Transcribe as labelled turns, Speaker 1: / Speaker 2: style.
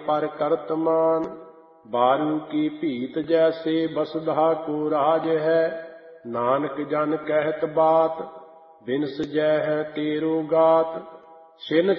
Speaker 1: पर करत मान। बारू की भीत जैसे वसुधा को राज है। नानक जन कहत बात बिन सजै है तेरो गात। छिन